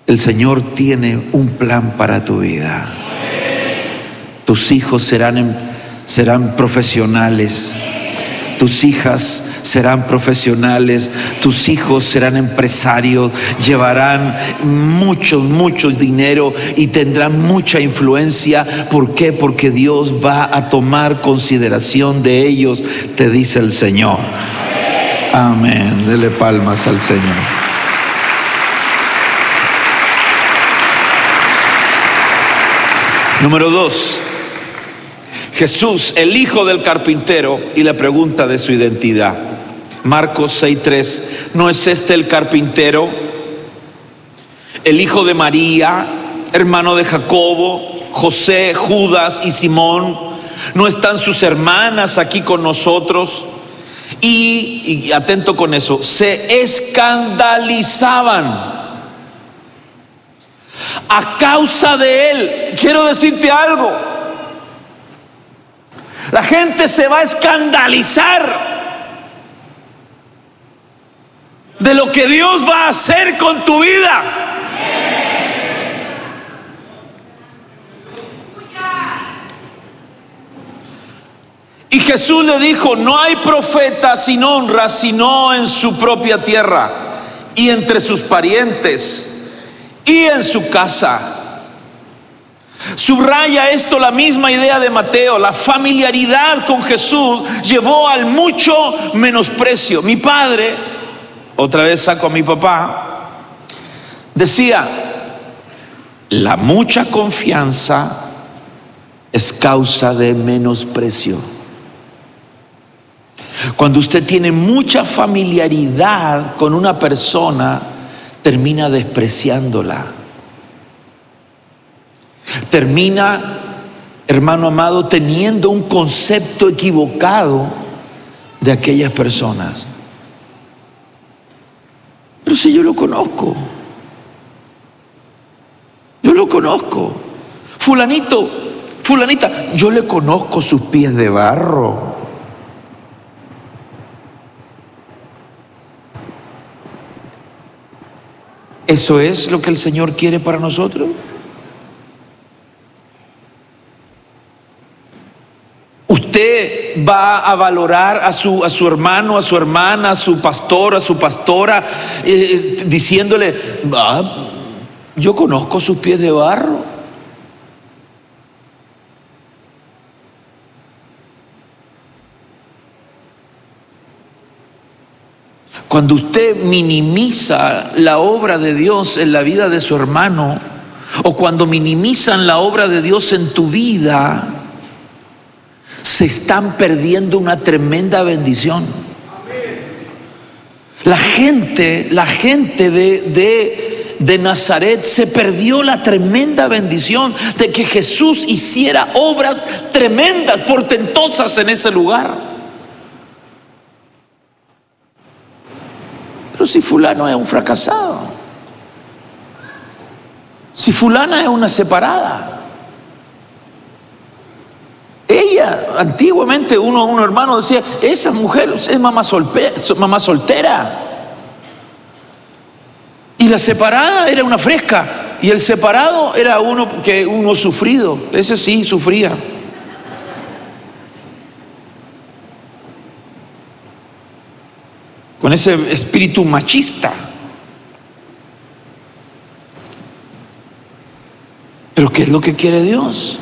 El Señor tiene un plan para tu vida. Tus hijos serán profesionales. Tus hijas serán profesionales, tus hijos serán empresarios, llevarán mucho dinero y tendrán mucha influencia. ¿Por qué? Porque Dios va a tomar consideración de ellos, te dice el Señor. Amén. Dele palmas al Señor. Número 2. Jesús, el hijo del carpintero, y la pregunta de su identidad. Marcos 6:3. ¿No es este el carpintero, el hijo de María, hermano de Jacobo, José, Judas y Simón? ¿No están sus hermanas aquí con nosotros? Y atento con eso, se escandalizaban a causa de él. Quiero decirte algo. La gente se va a escandalizar de lo que Dios va a hacer con tu vida. Y Jesús le dijo: no hay profeta sin honra sino en su propia tierra y entre sus parientes y en su casa. Subraya esto la misma idea de Mateo. La familiaridad con Jesús llevó al mucho menosprecio. Mi padre, otra vez saco a mi papá, decía: la mucha confianza es causa de menosprecio. Cuando usted tiene mucha familiaridad con una persona, termina despreciándola. Termina, hermano amado, teniendo un concepto equivocado de aquellas personas. Pero si yo lo conozco, fulanito, fulanita, yo le conozco sus pies de barro. ¿Eso es lo que el Señor quiere para nosotros? Usted va a valorar a su hermano, a su hermana, a su pastor, a su pastora, diciéndole: yo conozco sus pies de barro. Cuando usted minimiza la obra de Dios en la vida de su hermano, o cuando minimizan la obra de Dios en tu vida, se están perdiendo una tremenda bendición. La gente de Nazaret se perdió la tremenda bendición de que Jesús hiciera obras tremendas, portentosas en ese lugar. Pero si fulano es un fracasado, si fulana es una separada, ella, antiguamente un hermano decía: esa mujer es mamá soltera. Y la separada era una fresca, y el separado era uno sufrido. Ese sí sufría. Con ese espíritu machista. Pero ¿qué es lo que quiere Dios?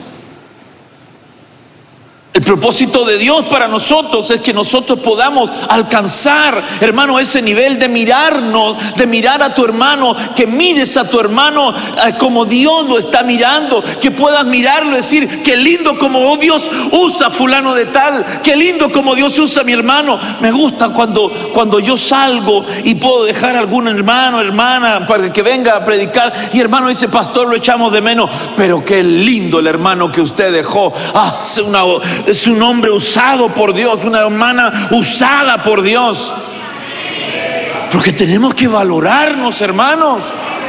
El propósito de Dios para nosotros es que nosotros podamos alcanzar, hermano, ese nivel de mirarnos, de mirar a tu hermano, que mires a tu hermano como Dios lo está mirando, que puedas mirarlo y decir: qué lindo como Dios usa a fulano de tal, qué lindo como Dios usa a mi hermano. Me gusta cuando yo salgo y puedo dejar a algún hermano, hermana, para que venga a predicar, y hermano dice: pastor, lo echamos de menos, pero qué lindo el hermano que usted dejó. Es un hombre usado por Dios, una hermana usada por Dios. Porque tenemos que valorarnos, hermanos.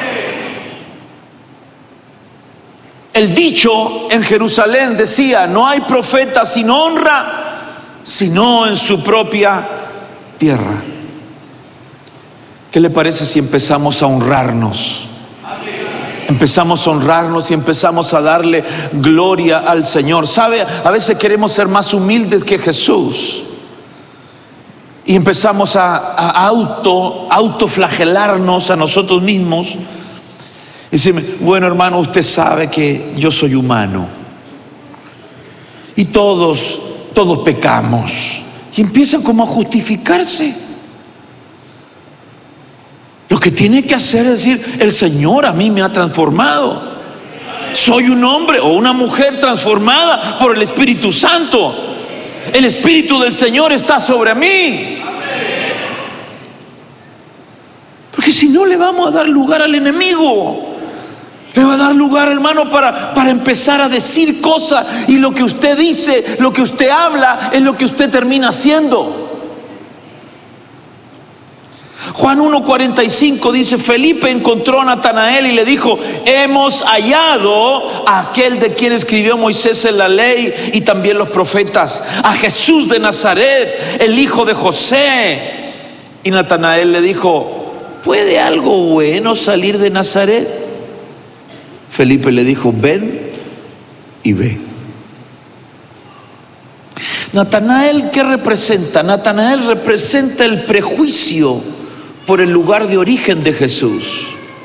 El dicho en Jerusalén decía: no hay profeta sin honra, sino en su propia tierra. ¿Qué le parece si empezamos a honrarnos? empezamos a honrarnos y empezamos a darle gloria al Señor. ¿Sabe? A veces queremos ser más humildes que Jesús y empezamos a autoflagelarnos a nosotros mismos. Y decirme, bueno, hermano, usted sabe que yo soy humano y todos pecamos. Y empiezan como a justificarse. Lo que tiene que hacer es decir, el Señor a mí me ha transformado. Soy un hombre o una mujer transformada por el Espíritu Santo. El Espíritu del Señor está sobre mí. Porque si no, le vamos a dar lugar al enemigo. Le va a dar lugar, hermano, para empezar a decir cosas. Y lo que usted dice, lo que usted habla, es lo que usted termina haciendo. Juan 1:45 dice, Felipe encontró a Natanael y le dijo, hemos hallado a aquel de quien escribió Moisés en la ley y también los profetas, a Jesús de Nazaret, el hijo de José. Y Natanael le dijo, ¿puede algo bueno salir de Nazaret? Felipe le dijo, ven y ve. Natanael, ¿qué representa? Natanael representa el prejuicio por el lugar de origen de Jesús.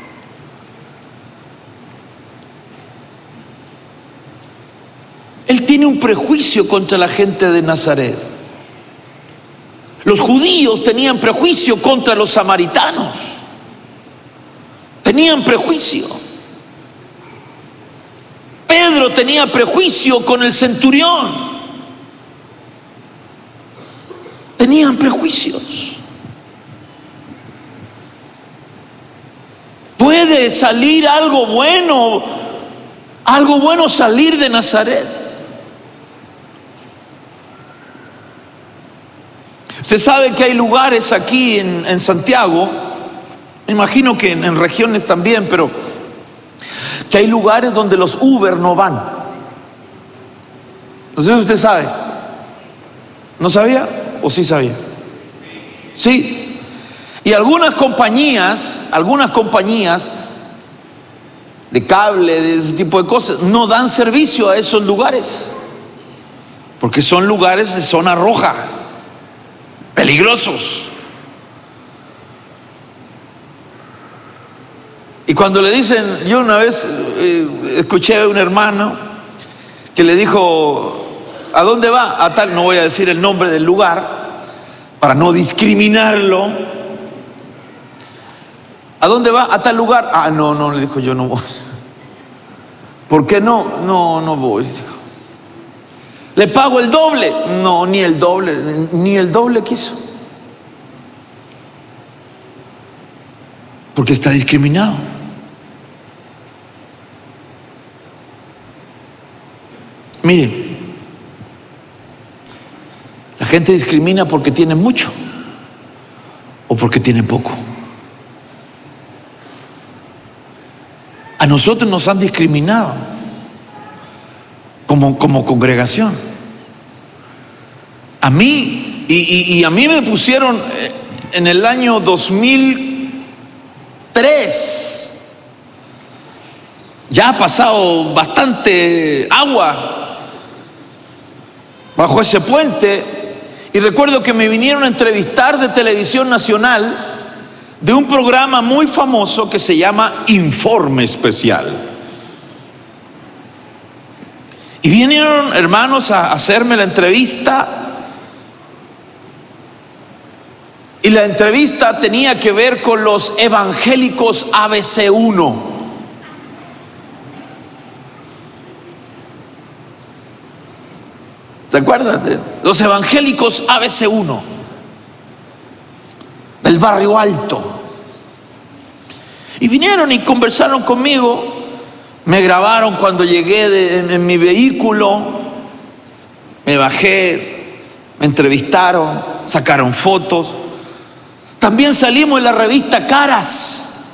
Él tiene un prejuicio contra la gente de Nazaret. Los judíos tenían prejuicio contra los samaritanos. Tenían prejuicio. Pedro tenía prejuicio con el centurión. Tenían prejuicios. ¿Puede salir algo bueno salir de Nazaret? Se sabe que hay lugares aquí en Santiago, me imagino que en regiones también, pero que hay lugares donde los Uber no van. No sé si usted sabe. ¿No sabía o sí sabía? Sí. Y algunas compañías de cable, de ese tipo de cosas, no dan servicio a esos lugares, porque son lugares de zona roja, peligrosos. Y cuando le dicen, yo una vez escuché a un hermano que le dijo, ¿a dónde va? A tal, no voy a decir el nombre del lugar para no discriminarlo. ¿A dónde va? A tal lugar. Ah, no, le dijo, yo no voy. ¿Por qué no? No voy, dijo. ¿Le pago el doble? No, ni el doble quiso. Porque está discriminado. Miren, la gente discrimina porque tiene mucho o porque tiene poco. A nosotros nos han discriminado como congregación. A mí, y a mí me pusieron en el año 2003. Ya ha pasado bastante agua bajo ese puente. Y recuerdo que me vinieron a entrevistar de Televisión Nacional, de un programa muy famoso que se llama Informe Especial. Y vinieron hermanos a hacerme la entrevista. Y la entrevista tenía que ver con los evangélicos ABC1. ¿Te acuerdas? Los evangélicos ABC1 del Barrio Alto. Y vinieron y conversaron conmigo. Me grabaron cuando llegué en mi vehículo. Me bajé, me entrevistaron, sacaron fotos. También salimos en la revista Caras.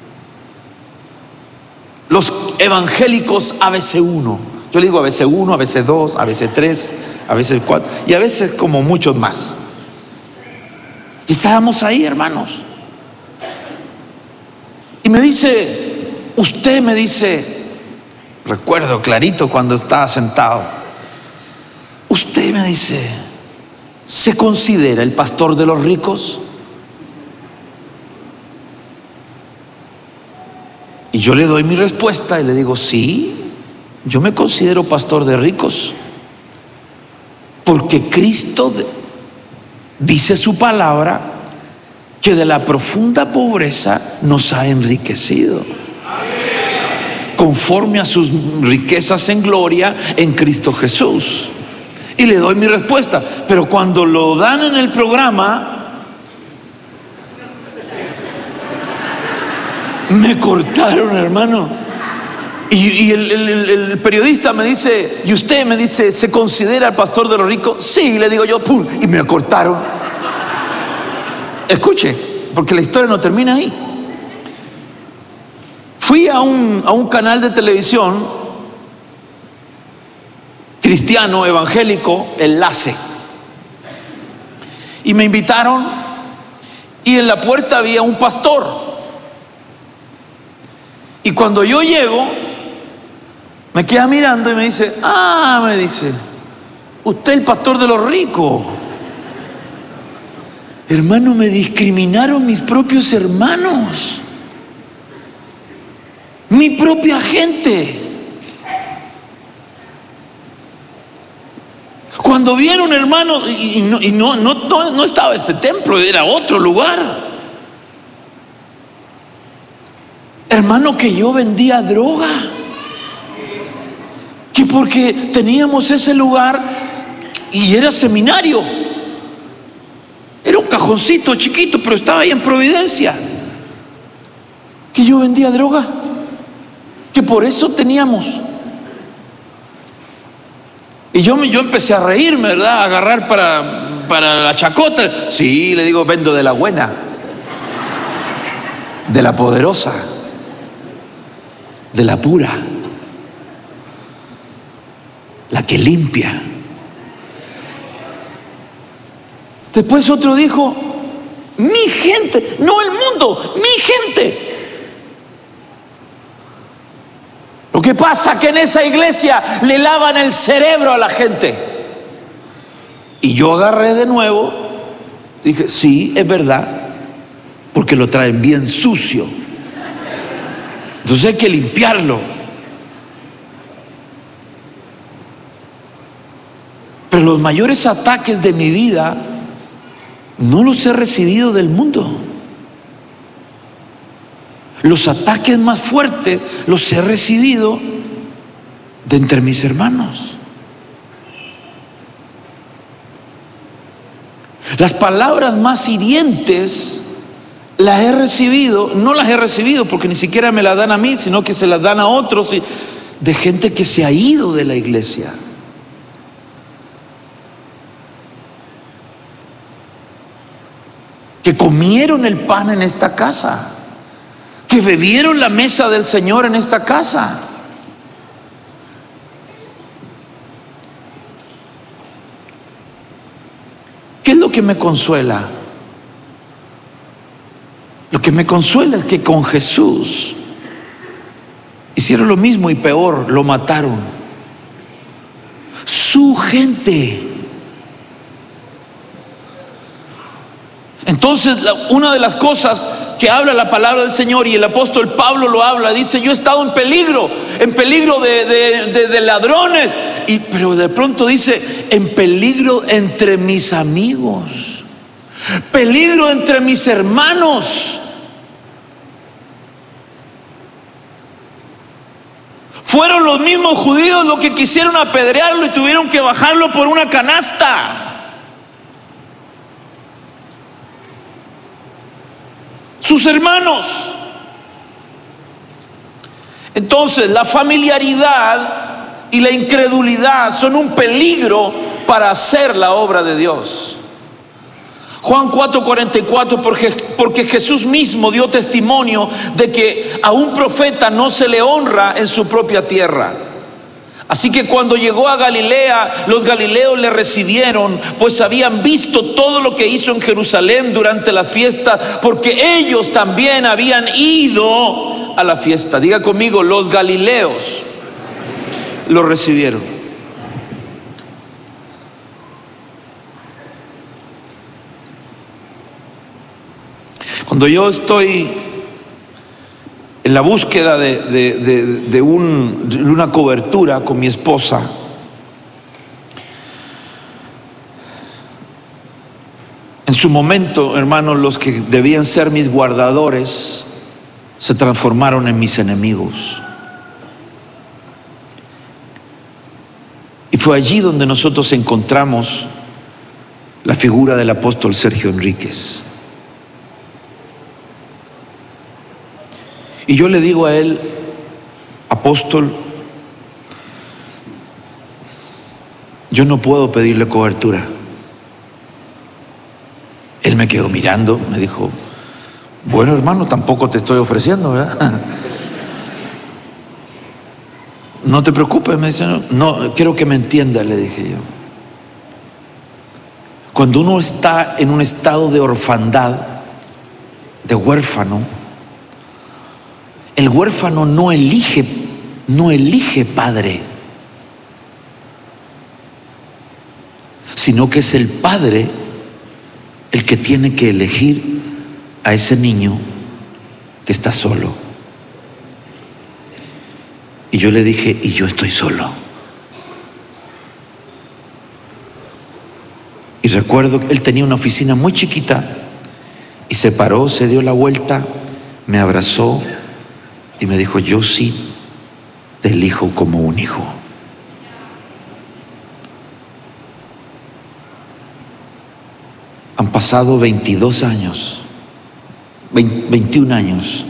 Los evangélicos ABC1. Yo le digo ABC1, ABC2, ABC3, ABC4 y a veces como muchos más. Y estábamos ahí, hermanos. Y me dice usted me dice, recuerdo clarito cuando estaba sentado, usted me dice, ¿se considera el pastor de los ricos? Y yo le doy mi respuesta y le digo, sí, yo me considero pastor de ricos, porque Cristo dice su palabra que de la profunda pobreza nos ha enriquecido, conforme a sus riquezas en gloria en Cristo Jesús. Y le doy mi respuesta. Pero cuando lo dan en el programa, me cortaron, hermano. Y el periodista me dice, y usted me dice, ¿se considera el pastor de los ricos? Sí, le digo yo, pum, y me cortaron. Escuche, porque la historia no termina ahí. Fui a un canal de televisión cristiano, evangélico, Enlace, y me invitaron, y en la puerta había un pastor. Y cuando yo llego, me queda mirando y me dice, me dice, usted es el pastor de los ricos. Hermano, me discriminaron mis propios hermanos, mi propia gente. Cuando vieron, hermano, y no estaba este templo, era otro lugar. Hermano, que yo vendía droga, que porque teníamos ese lugar y era seminario, era un cajoncito chiquito, pero estaba ahí en Providencia, que yo vendía droga, que por eso teníamos. Y yo empecé a reírme, ¿verdad? A agarrar para la chacota. Sí, le digo, vendo de la buena, de la poderosa, de la pura, la que limpia. Después otro dijo, mi gente, no el mundo, mi gente. Lo que pasa es que en esa iglesia le lavan el cerebro a la gente. Y yo agarré de nuevo, dije, sí, es verdad, porque lo traen bien sucio. Entonces hay que limpiarlo. Pero los mayores ataques de mi vida no los he recibido del mundo. Los ataques más fuertes los he recibido de entre mis hermanos. Las palabras más hirientes las he recibido, no las he recibido porque ni siquiera me las dan a mí, sino que se las dan a otros, de gente que se ha ido de la iglesia. Que comieron el pan en esta casa, que bebieron la mesa del Señor en esta casa. ¿Qué es lo que me consuela? Lo que me consuela es que con Jesús hicieron lo mismo y peor, lo mataron. Su gente. Entonces, una de las cosas que habla la palabra del Señor, y el apóstol Pablo lo habla, dice, yo he estado en peligro de ladrones, pero de pronto dice, en peligro entre mis amigos, peligro entre mis hermanos. Fueron los mismos judíos los que quisieron apedrearlo y tuvieron que bajarlo por una canasta. Sus hermanos. Entonces, la familiaridad y la incredulidad son un peligro para hacer la obra de Dios. Juan 4:44, porque Jesús mismo dio testimonio de que a un profeta no se le honra en su propia tierra. Así que cuando llegó a Galilea, los galileos le recibieron, pues habían visto todo lo que hizo en Jerusalén durante la fiesta, porque ellos también habían ido a la fiesta. Diga conmigo, los galileos lo recibieron. Cuando yo estoy en la búsqueda de una cobertura con mi esposa, en su momento, hermanos, los que debían ser mis guardadores se transformaron en mis enemigos. Y fue allí donde nosotros encontramos la figura del apóstol Sergio Enríquez. Y yo le digo a él, apóstol, yo no puedo pedirle cobertura. Él me quedó mirando, me dijo, bueno, hermano, tampoco te estoy ofreciendo, ¿verdad? No te preocupes, me dice, no, quiero que me entienda, le dije yo. Cuando uno está en un estado de orfandad, de huérfano, el huérfano no elige padre, sino que es el padre el que tiene que elegir a ese niño que está solo. Y yo le dije, y yo estoy solo. Y recuerdo que él tenía una oficina muy chiquita y se paró, se dio la vuelta, me abrazó y me dijo, yo sí te elijo como un hijo. Han pasado 22 años, 21 años.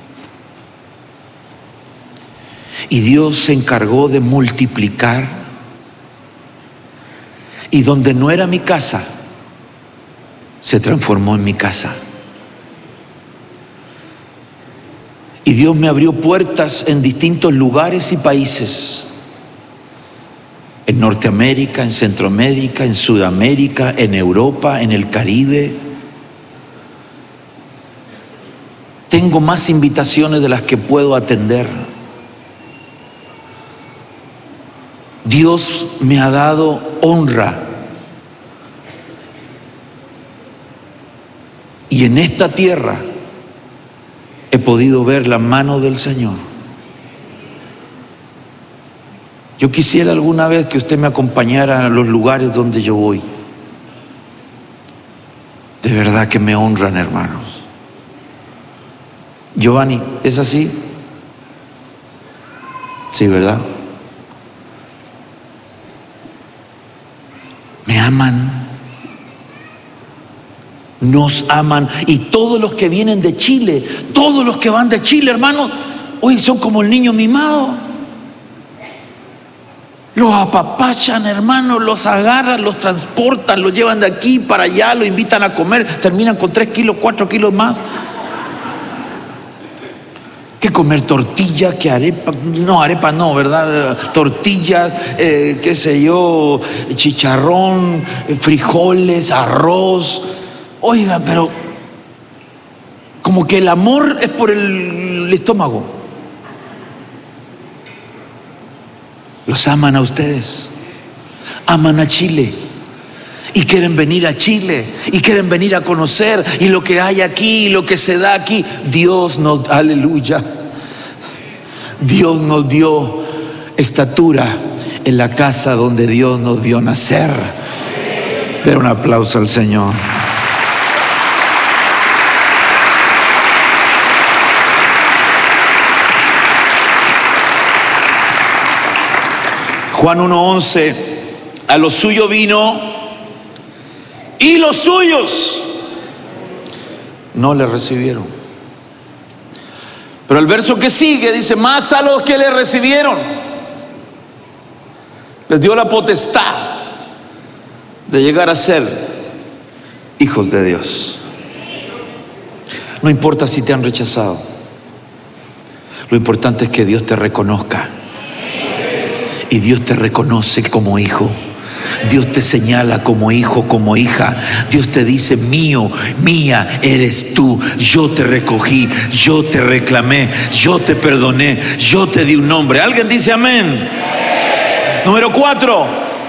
Y Dios se encargó de multiplicar. Y donde no era mi casa, se transformó en mi casa. Y Dios me abrió puertas en distintos lugares y países. En Norteamérica, en Centroamérica, en Sudamérica, en Europa, en el Caribe. Tengo más invitaciones de las que puedo atender. Dios me ha dado honra. Y en esta tierra he podido ver la mano del Señor. Yo quisiera alguna vez que usted me acompañara a los lugares donde yo voy. De verdad que me honran, hermanos. Giovanni, ¿es así? Sí, ¿verdad? Me aman. Nos aman. Y todos los que vienen de Chile, todos los que van de Chile, hermanos, hoy son como el niño mimado. Los apapachan, hermanos, los agarran, los transportan, los llevan de aquí para allá, los invitan a comer, terminan con 3 kilos, 4 kilos más. Que comer tortilla, que arepa, no, ¿verdad? Tortillas, qué sé yo, chicharrón, frijoles, arroz. Oiga, pero como que el amor es por el estómago. Los aman a ustedes, aman a Chile y quieren venir a Chile y quieren venir a conocer y lo que hay aquí y lo que se da aquí. Dios nos, aleluya, Dios nos dio estatura en la casa donde Dios nos vio nacer. Den un aplauso al Señor. Juan 1:11, a lo suyo vino y los suyos no le recibieron. Pero el verso que sigue dice, más a los que le recibieron les dio la potestad de llegar a ser hijos de Dios. No importa si te han rechazado, lo importante es que Dios te reconozca. Y Dios te reconoce como hijo. Dios te señala como hijo, como hija. Dios te dice: mío, mía eres tú. Yo te recogí, yo te reclamé, yo te perdoné, yo te di un nombre. ¿Alguien dice amén? Número 4.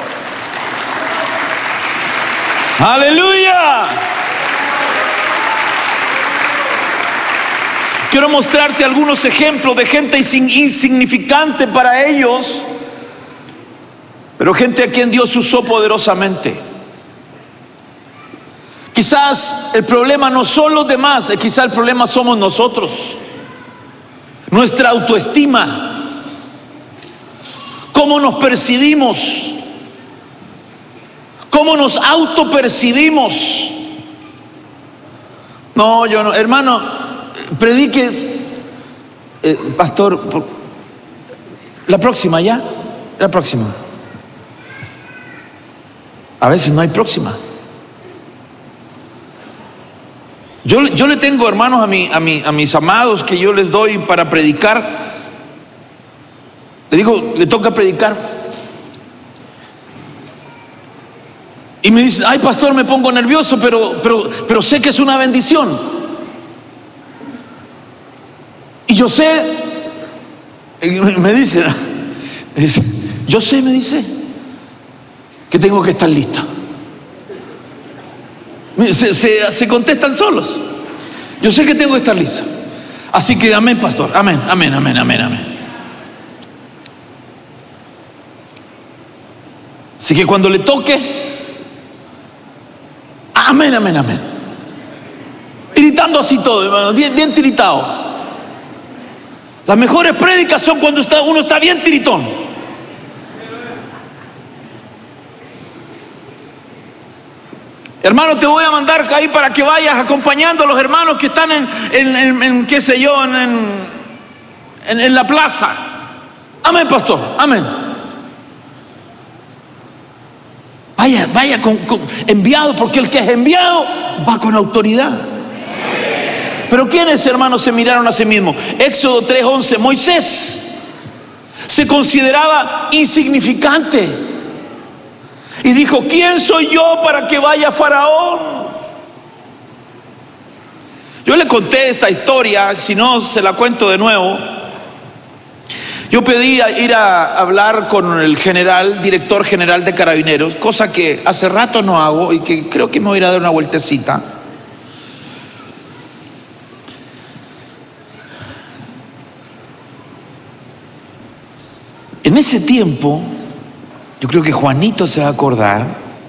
¡Aleluya! Quiero mostrarte algunos ejemplos de gente insignificante para ellos, pero gente a quien Dios usó poderosamente. Quizás el problema no son los demás, quizás el problema somos nosotros. Nuestra autoestima, cómo nos percibimos, cómo nos autopercibimos. No, yo no, hermano. Predique, pastor, la próxima ya, la próxima. A veces no hay próxima. Yo le tengo, hermanos, a mis amados que yo les doy para predicar. Le digo, le toca predicar. Y me dice: ay, pastor, me pongo nervioso, pero sé que es una bendición. Y yo sé, me dice, yo sé, me dice, que tengo que estar lista. Se contestan solos. Yo sé que tengo que estar listo. Así que amén, pastor, amén, amén, amén, amén, amén. Así que cuando le toque, amén, amén, amén. Tiritando así todo, hermano, bien tiritado. Las mejores prédicas son cuando uno está bien tiritón. Hermano, te voy a mandar ahí para que vayas acompañando a los hermanos que están en qué sé yo, en la plaza. Amén, pastor, amén. Vaya con enviado, porque el que es enviado va con autoridad. Pero ¿quiénes, hermanos, se miraron a sí mismos? Éxodo 3:11. Moisés se consideraba insignificante y dijo: ¿quién soy yo para que vaya Faraón? Yo le conté esta historia, si no se la cuento de nuevo. Yo pedí ir a hablar con el director general de Carabineros, cosa que hace rato no hago y que creo que me voy a ir a dar una vueltecita. En ese tiempo, yo creo que Juanito se va a acordar,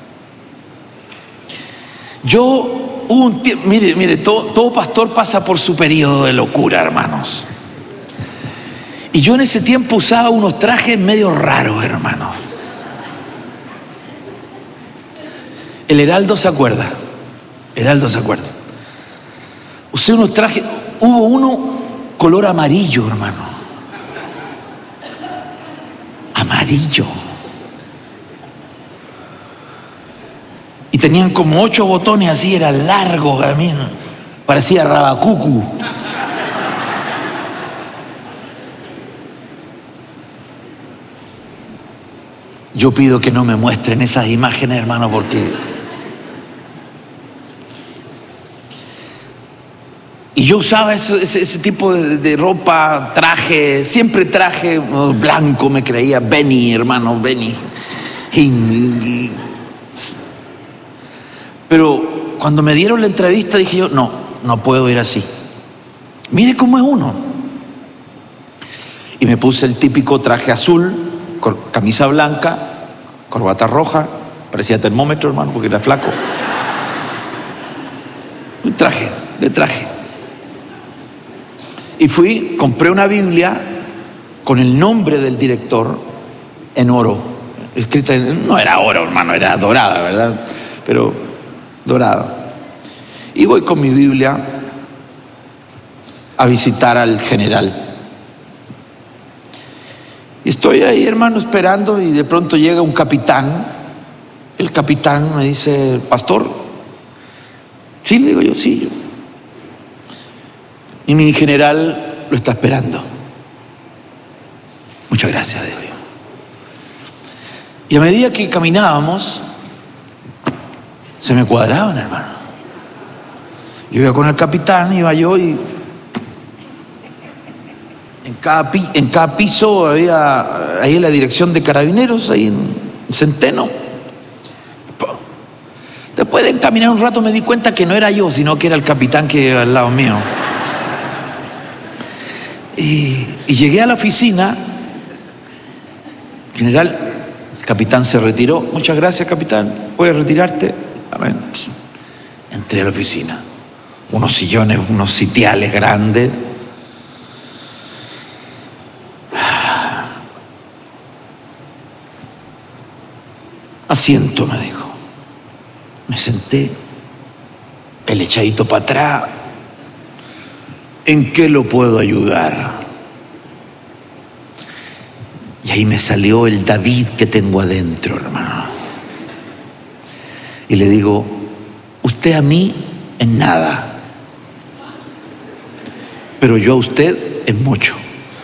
mire, todo pastor pasa por su periodo de locura, hermanos. Y yo en ese tiempo usaba unos trajes medio raros, hermanos. El Heraldo se acuerda. Usé unos trajes, hubo uno color amarillo, hermano. Amarillo. Y tenían como 8 botones así, eran largos, a mí parecía rabacucu. Yo pido que no me muestren esas imágenes, hermano, porque... Y yo usaba ese tipo de ropa, traje, siempre traje blanco, me creía Benny, hermano, Benny. Pero cuando me dieron la entrevista dije yo: no puedo ir así. Mire cómo es uno. Y me puse el típico traje azul, camisa blanca, corbata roja, parecía termómetro, hermano, porque era flaco. Un traje. Y compré una Biblia con el nombre del director en oro, escrita no era oro, hermano, era dorada, ¿verdad? Pero dorada. Y voy con mi Biblia a visitar al general. Y estoy ahí, hermano, esperando, y de pronto llega un capitán. El capitán me dice: pastor. Sí, le digo yo, sí. Y mi general lo está esperando. Muchas gracias, digo yo. Y a medida que caminábamos, se me cuadraban, hermano. Yo iba con el capitán, iba yo, y en cada piso había ahí la dirección de carabineros, ahí en Centeno. Después de caminar un rato me di cuenta que no era yo, sino que era el capitán que iba al lado mío. Y llegué a la oficina. General, el capitán se retiró. Muchas gracias, capitán. ¿Puedes retirarte? Amén. Entré a la oficina. Unos sillones, unos sitiales grandes. Asiento, me dijo. Me senté, el echadito para atrás. ¿En qué lo puedo ayudar? Y ahí me salió el David que tengo adentro, hermano. Y le digo, usted a mí en nada, pero yo a usted en mucho.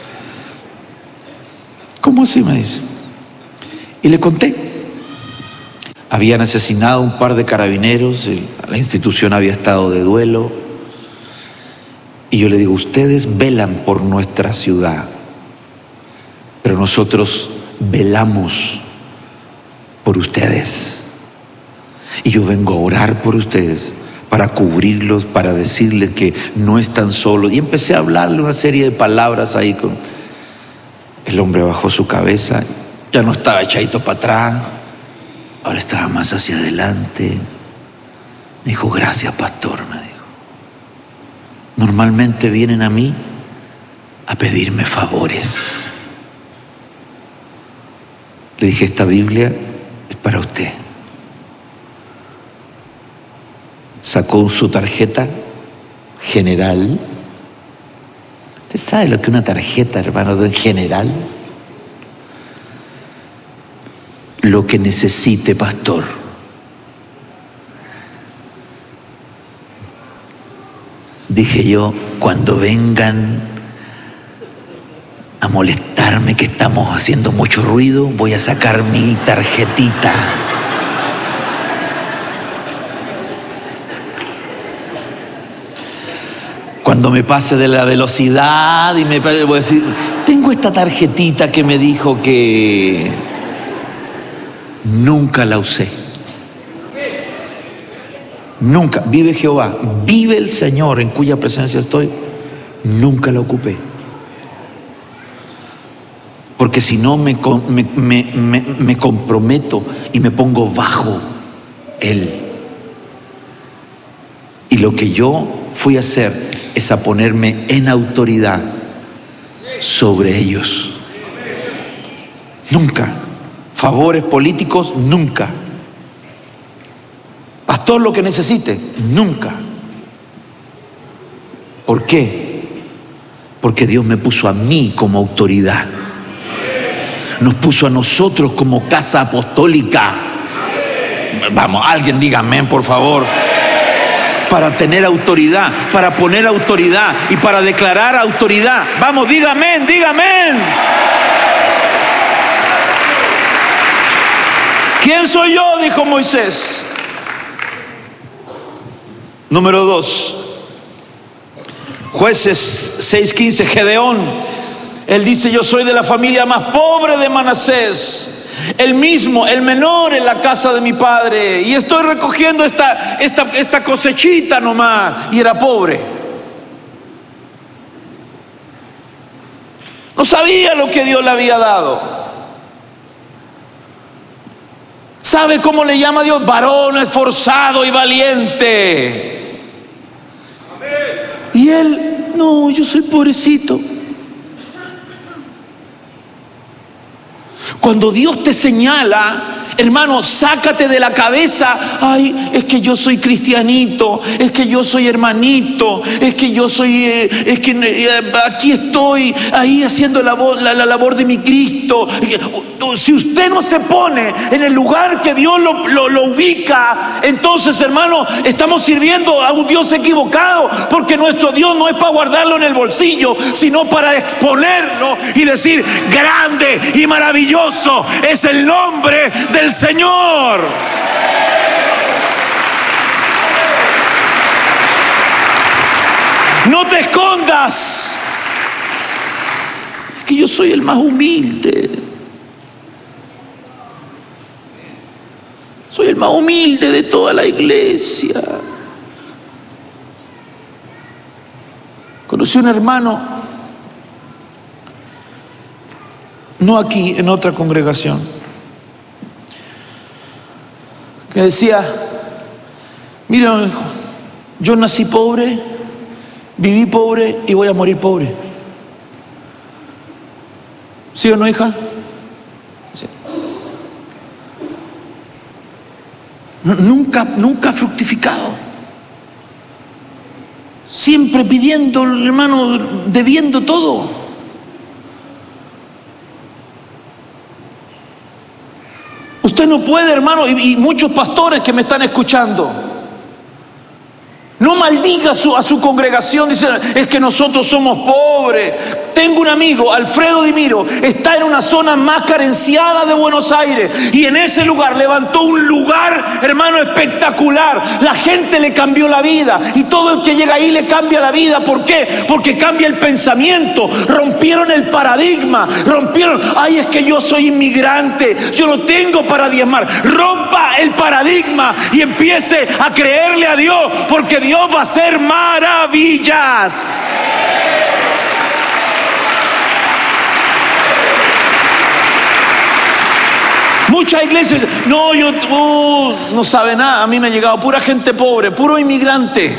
¿Cómo así? Me dice. Y le conté. Habían asesinado un par de carabineros, la institución había estado de duelo. Y yo le digo, ustedes velan por nuestra ciudad, pero nosotros velamos por ustedes. Y yo vengo a orar por ustedes, para cubrirlos, para decirles que no están solos. Y empecé a hablarle una serie de palabras ahí. El hombre bajó su cabeza, ya no estaba echadito para atrás, ahora estaba más hacia adelante. Me dijo, gracias, pastor, me dijo. Normalmente vienen a mí a pedirme favores. Le dije, esta Biblia es para usted. Sacó su tarjeta general. ¿Usted sabe lo que es una tarjeta, hermano, de general? Lo que necesite, pastor. Dije yo, cuando vengan a molestarme que estamos haciendo mucho ruido, voy a sacar mi tarjetita. Cuando me pase de la velocidad y me voy a decir, tengo esta tarjetita que me dijo que nunca la usé. Nunca, vive Jehová, vive el Señor en cuya presencia estoy, nunca la ocupé. Porque si no me comprometo y me pongo bajo Él. Y lo que yo fui a hacer es a ponerme en autoridad sobre ellos. Nunca. Favores políticos, nunca. Pastor, lo que necesite, nunca. ¿Por qué? Porque Dios me puso a mí como autoridad. Nos puso a nosotros como casa apostólica. Vamos, alguien diga amén, por favor. Para tener autoridad, para poner autoridad y para declarar autoridad. Vamos, diga amén, diga amén. ¿Quién soy yo?, dijo Moisés. Número 2, Jueces 6:15, Gedeón. Él dice, yo soy de la familia más pobre de Manasés, el mismo, el menor en la casa de mi padre, y estoy recogiendo esta cosechita nomás. Y era pobre. No sabía lo que Dios le había dado. ¿Sabe cómo le llama a Dios? Varón esforzado y valiente. Y él, no, yo soy pobrecito. Cuando Dios te señala Hermano, sácate de la cabeza, ay, es que yo soy cristianito, es que yo soy hermanito, es que yo soy, aquí estoy, ahí haciendo la labor de mi Cristo. Si usted no se pone en el lugar que Dios lo ubica, entonces, hermano, estamos sirviendo a un Dios equivocado, porque nuestro Dios no es para guardarlo en el bolsillo, sino para exponerlo y decir: grande y maravilloso es el nombre del Señor. No te escondas. Es que yo soy el más humilde. Soy el más humilde de toda la iglesia. Conocí a un hermano, no aquí, en otra congregación, que decía: mira, hijo, yo nací pobre, viví pobre y voy a morir pobre. ¿Sí o no, hija? Sí. Nunca ha fructificado. Siempre pidiendo, hermano, debiendo todo. Usted no puede, hermano, y muchos pastores que me están escuchando, no maldiga a su congregación, dice: es que nosotros somos pobres. Tengo un amigo, Alfredo Di Miro, está en una zona más carenciada de Buenos Aires, y en ese lugar levantó un lugar, hermano, espectacular. La gente le cambió la vida, y todo el que llega ahí le cambia la vida. ¿Por qué? Porque cambia el pensamiento. Rompieron el paradigma, ay, es que yo soy inmigrante, yo no tengo para diezmar. Rompa el paradigma y empiece a creerle a Dios, porque Dios va a hacer maravillas. Muchas iglesias, no, no sabe nada. A mí me ha llegado pura gente pobre, puro inmigrante.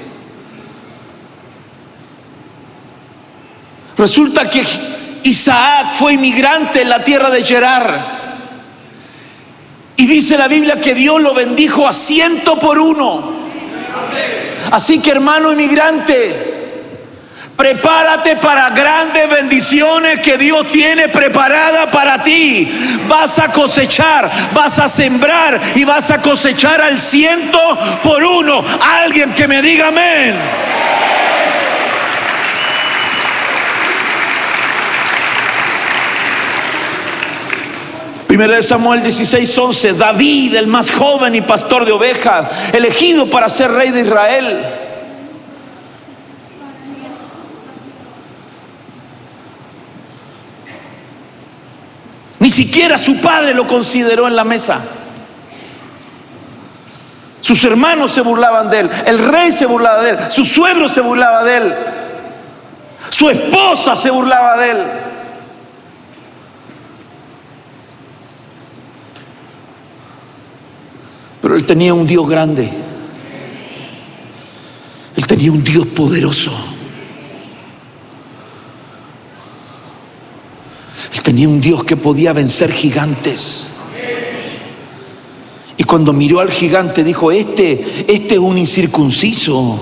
Resulta que Isaac fue inmigrante en la tierra de Gerar, y dice la Biblia que Dios lo bendijo a 100 por 1. Así que, hermano inmigrante, prepárate para grandes bendiciones que Dios tiene preparada para ti. Vas a cosechar, vas a sembrar y vas a cosechar al 100 por 1. Alguien que me diga amén. Primera de Samuel 16:11. David, el más joven y pastor de ovejas, elegido para ser rey de Israel. Ni siquiera su padre lo consideró en la mesa. Sus hermanos se burlaban de él, el rey se burlaba de él, su suegro se burlaba de él, su esposa se burlaba de él. Pero él tenía un Dios grande. Él tenía un Dios poderoso. Él tenía un Dios que podía vencer gigantes. Y cuando miró al gigante dijo: este es un incircunciso.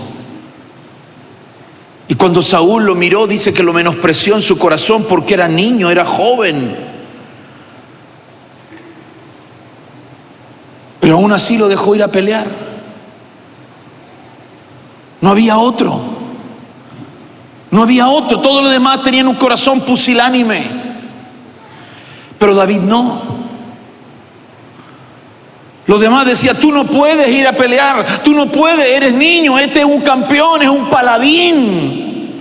Y cuando Saúl lo miró, dice que lo menospreció en su corazón porque era niño, era joven. Pero aún así lo dejó ir a pelear. No había otro. No había otro. Todos los demás tenían un corazón pusilánime, pero David no. Los demás decían: tú no puedes ir a pelear, tú no puedes, eres niño, este es un campeón, es un paladín.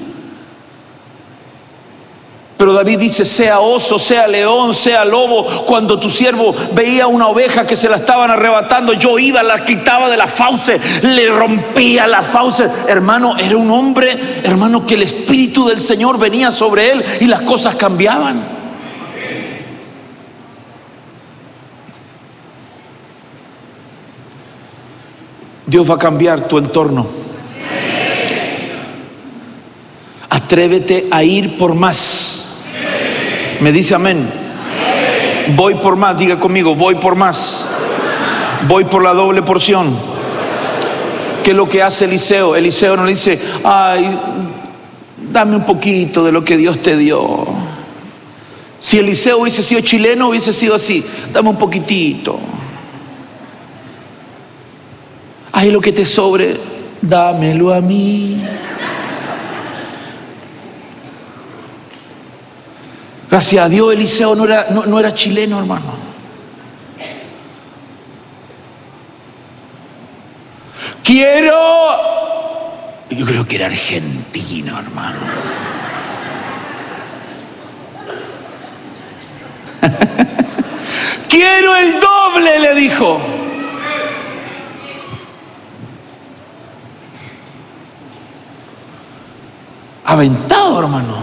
Pero David dice: sea oso, sea león, sea lobo. Cuando tu siervo veía una oveja que se la estaban arrebatando, yo iba, la quitaba de las fauces, le rompía las fauces. Hermano, era un hombre, hermano, que el Espíritu del Señor venía sobre él y las cosas cambiaban. Dios va a cambiar tu entorno. Atrévete a ir por más. Me dice amén. Voy por más, diga conmigo, voy por más. Voy por la doble porción. ¿Qué es lo que hace Eliseo? Eliseo no le dice, ay, dame un poquito de lo que Dios te dio. Si Eliseo hubiese sido chileno, hubiese sido así, dame un poquitito. Ay, lo que te sobre, dámelo a mí. Gracias a Dios, Eliseo no era chileno, hermano. Yo creo que era argentino, hermano. Quiero el doble, le dijo. Aventado, hermano.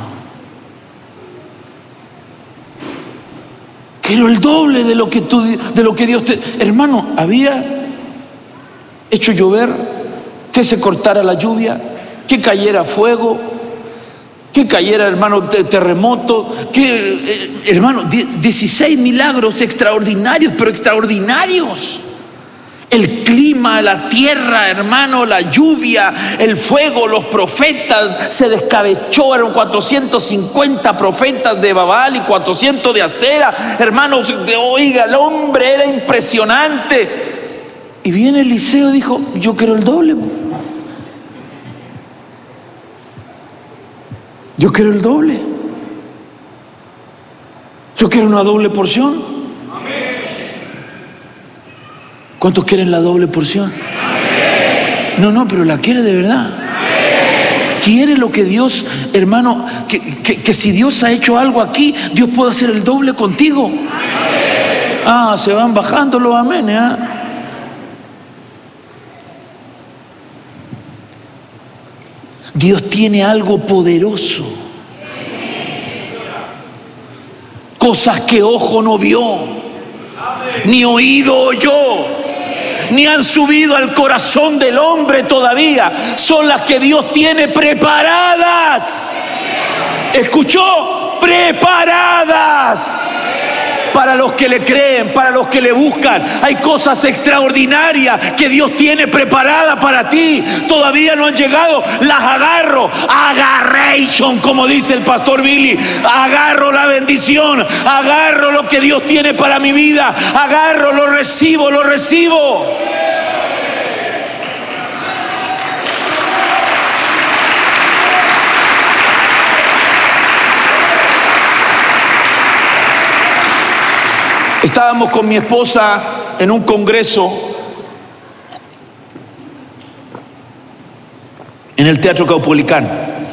Quiero el doble de lo que Dios te... Hermano, había hecho llover, que se cortara la lluvia, que cayera fuego, que cayera, hermano, terremoto, hermano, 16 milagros extraordinarios, pero extraordinarios. El clima, la tierra, hermano, la lluvia, el fuego, los profetas, se descabechó, eran 450 profetas de Babal y 400 de Acera, hermanos, oiga, el hombre era impresionante. Y viene Eliseo y dijo, yo quiero el doble. Yo quiero el doble. Yo quiero una doble porción. ¿Cuántos quieren la doble porción? No, pero la quiere de verdad. Quiere lo que Dios, hermano, que si Dios ha hecho algo aquí, Dios puede hacer el doble contigo. Se van bajando los amenes, Dios tiene algo poderoso. Cosas que ojo no vio, ni oído oyó, ni han subido al corazón del hombre todavía, son las que Dios tiene preparadas. ¿Escuchó? Preparadas. Para los que le creen, para los que le buscan. Hay cosas extraordinarias que Dios tiene preparadas para ti. Todavía no han llegado, las agarro. Agarration, como dice el pastor Billy. Agarro la bendición, agarro lo que Dios tiene para mi vida. Agarro, lo recibo, lo recibo. Estábamos con mi esposa en un congreso en el Teatro Caupolicán.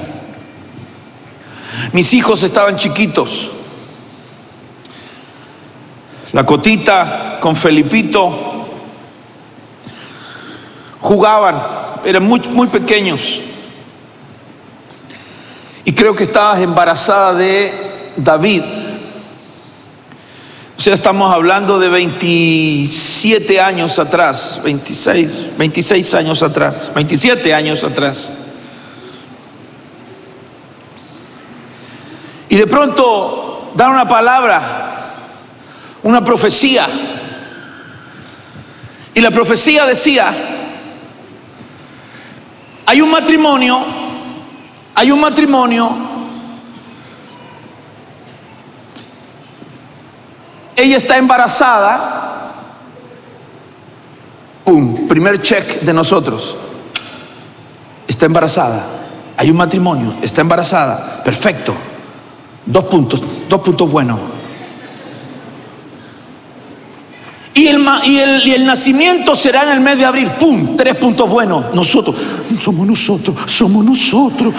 Mis hijos estaban chiquitos. La Cotita con Felipito jugaban, eran muy pequeños. Y creo que estabas embarazada de David. O sea, estamos hablando de 27 años atrás, 26 años atrás, 27 años atrás. Y de pronto dan una palabra, una profecía. Y la profecía decía, hay un matrimonio. Ella está embarazada. ¡Pum! Primer check de nosotros. Está embarazada. Hay un matrimonio. Está embarazada. Perfecto. 2 puntos buenos. Y el nacimiento será en el mes de abril. ¡Pum! 3 puntos buenos. Somos nosotros.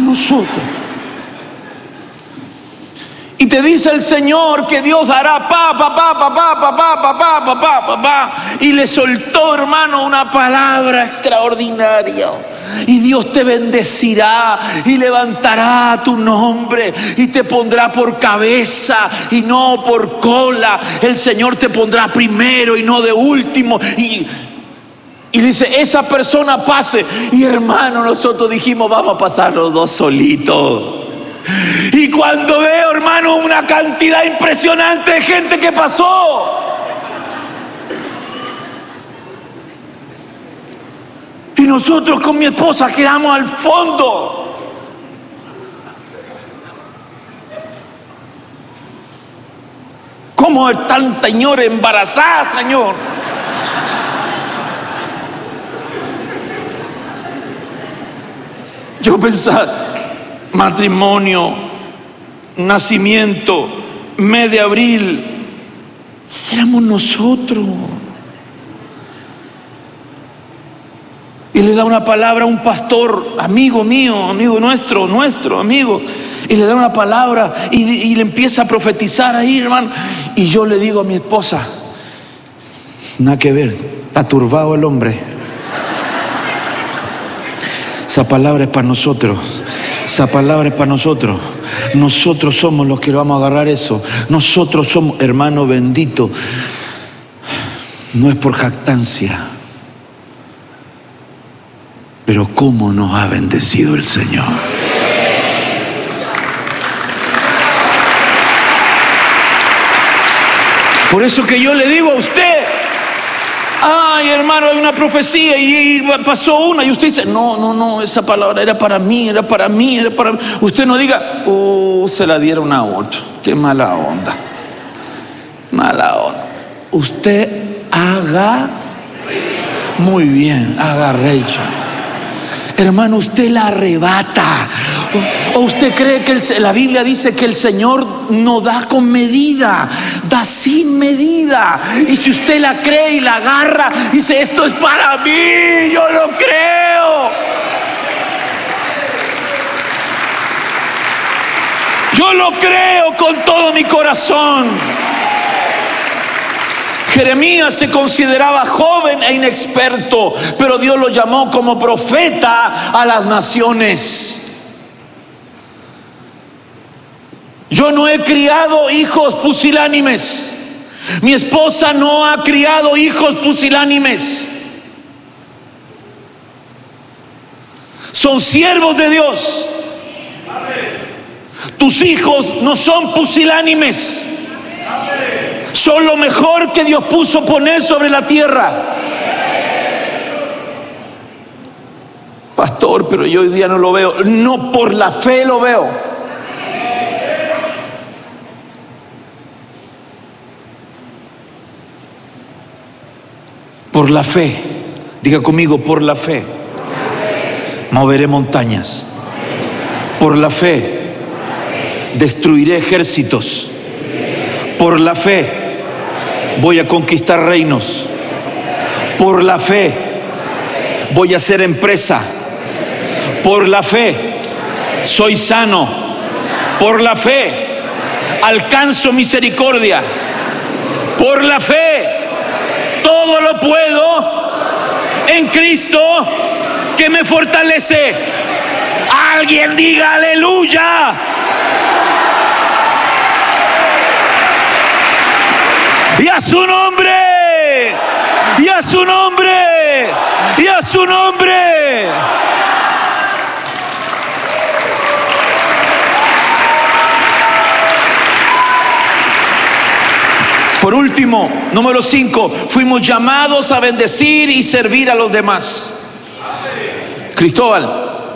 Y te dice el Señor que Dios hará y le soltó, hermano, una palabra extraordinaria. Y Dios te bendecirá y levantará tu nombre y te pondrá por cabeza y no por cola. El Señor te pondrá primero y no de último. Y dice, esa persona pase. Y hermano, nosotros dijimos, vamos a pasar los dos solitos. Y cuando veo, hermano, una cantidad impresionante de gente que pasó. Y nosotros con mi esposa quedamos al fondo. ¿Cómo hay tanta señora embarazada, Señor? Yo pensaba, matrimonio, nacimiento, mes de abril, seremos nosotros. Y le da una palabra a un pastor, amigo mío, amigo nuestro amigo, y le da una palabra y le empieza a profetizar ahí, hermano. Y yo le digo a mi esposa, nada que ver, está turbado el hombre. Esa palabra es para nosotros. Esa palabra es para nosotros. Nosotros somos los que vamos a agarrar eso. Nosotros somos, hermano bendito. No es por jactancia, pero cómo nos ha bendecido el Señor. Por eso que yo le digo a usted, ay, hermano, hay una profecía y pasó una, y usted dice, no, esa palabra era para mí. Usted no diga, se la dieron a otro. Qué mala onda. Usted haga muy bien, haga recho. Hermano, usted la arrebata. ¿O usted cree que la Biblia dice que el Señor no da con medida, da sin medida? Y si usted la cree y la agarra, dice, esto es para mí, yo lo creo. Yo lo creo con todo mi corazón. Jeremías se consideraba joven e inexperto, pero Dios lo llamó como profeta a las naciones. Yo no he criado hijos pusilánimes. Mi esposa no ha criado hijos pusilánimes. Son siervos de Dios. Tus hijos no son pusilánimes. Son lo mejor que Dios puso poner sobre la tierra. Pastor, pero yo hoy día no lo veo. No, por la fe lo veo. Por la fe, diga conmigo, por la fe moveré montañas. Por la fe destruiré ejércitos. Por la fe voy a conquistar reinos. Por la fe voy a hacer empresa. Por la fe soy sano. Por la fe alcanzo misericordia. Por la fe todo lo puedo en Cristo que me fortalece. Alguien diga aleluya. Y a su nombre, y a su nombre, y a su nombre. Por último, número 5, fuimos llamados a bendecir y servir a los demás. Cristóbal,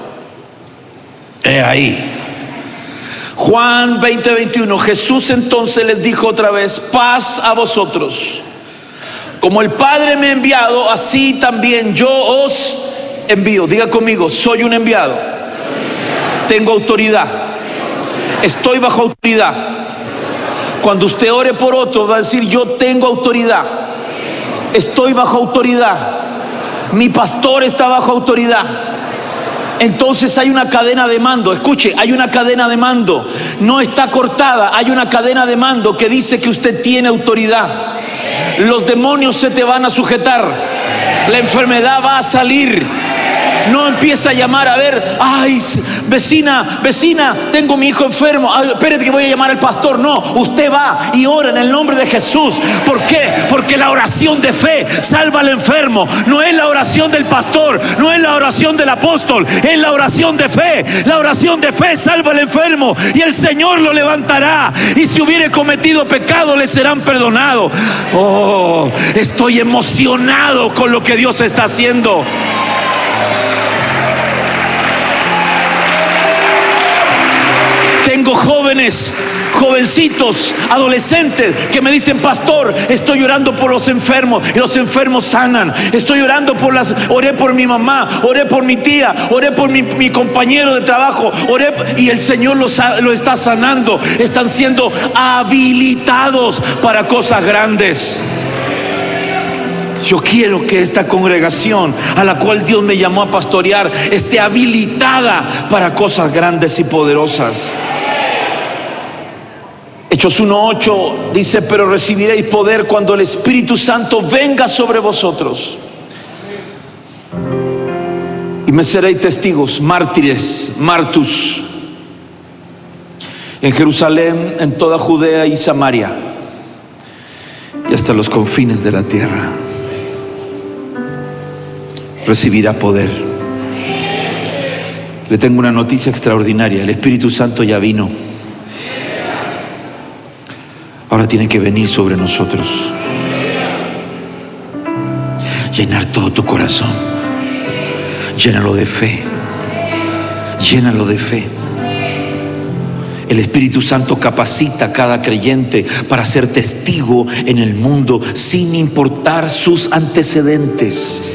ahí. Juan 20:21, Jesús entonces les dijo otra vez, paz a vosotros. Como el Padre me ha enviado, así también yo os envío. Diga conmigo, soy un enviado. Tengo autoridad. Estoy bajo autoridad. Cuando usted ore por otro, va a decir, yo tengo autoridad. Estoy bajo autoridad. Mi pastor está bajo autoridad. Entonces hay una cadena de mando. Escuche, hay una cadena de mando. No está cortada. Hay una cadena de mando que dice que usted tiene autoridad. Los demonios se te van a sujetar. La enfermedad va a salir. No empieza a llamar, a ver, ay, vecina, tengo mi hijo enfermo. Ay, espérate que voy a llamar al pastor. No, usted va y ora en el nombre de Jesús. ¿Por qué? Porque la oración de fe salva al enfermo. No es la oración del pastor, no es la oración del apóstol, es la oración de fe. La oración de fe salva al enfermo y el Señor lo levantará. Y si hubiere cometido pecado, le serán perdonados. Oh, estoy emocionado con lo que Dios está haciendo. Tengo jovencitos, adolescentes que me dicen: pastor, estoy orando por los enfermos y los enfermos sanan. Estoy orando oré por mi mamá, oré por mi tía, oré por mi compañero de trabajo, y el Señor lo está sanando. Están siendo habilitados para cosas grandes. Yo quiero que esta congregación a la cual Dios me llamó a pastorear esté habilitada para cosas grandes y poderosas. Hechos 1:8 dice: pero recibiréis poder cuando el Espíritu Santo venga sobre vosotros, y me seréis testigos, mártires, martus, en Jerusalén, en toda Judea y Samaria, y hasta los confines de la tierra. Recibirá poder. Le tengo una noticia extraordinaria: el Espíritu Santo ya vino. Ahora tiene que venir sobre nosotros, llenar todo tu corazón. Llénalo de fe. Llénalo de fe. El Espíritu Santo capacita a cada creyente para ser testigo en el mundo sin importar sus antecedentes.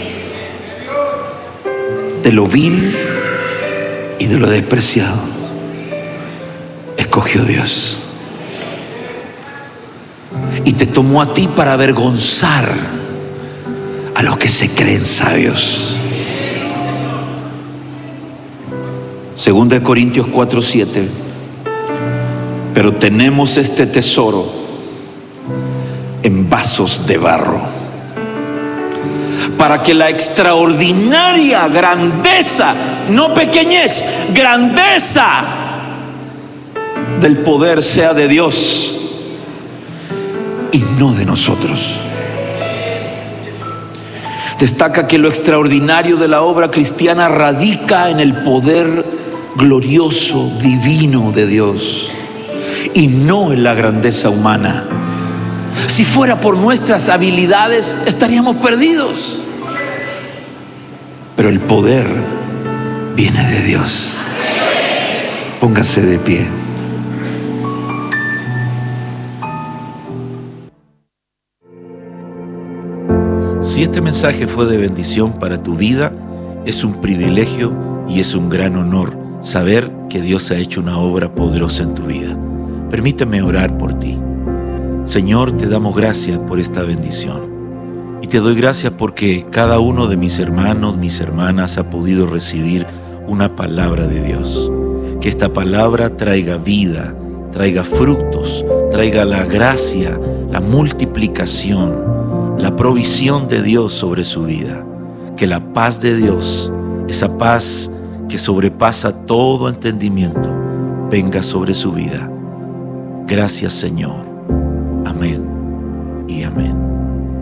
De lo vil y de lo despreciado escogió Dios. Y te tomó a ti para avergonzar a los que se creen sabios. Segunda de Corintios 4:7. Pero tenemos este tesoro en vasos de barro, para que la extraordinaria grandeza, no pequeñez, grandeza del poder sea de Dios y no de nosotros. Destaca que lo extraordinario de la obra cristiana radica en el poder glorioso, divino de Dios, y no en la grandeza humana. Si fuera por nuestras habilidades, estaríamos perdidos. Pero el poder viene de Dios. Póngase de pie. Si este mensaje fue de bendición para tu vida, es un privilegio y es un gran honor saber que Dios ha hecho una obra poderosa en tu vida. Permíteme orar por ti. Señor, te damos gracias por esta bendición. Y te doy gracias porque cada uno de mis hermanos, mis hermanas ha podido recibir una palabra de Dios. Que esta palabra traiga vida, traiga frutos, traiga la gracia, la multiplicación, la provisión de Dios sobre su vida. Que la paz de Dios, esa paz que sobrepasa todo entendimiento, venga sobre su vida. Gracias, Señor.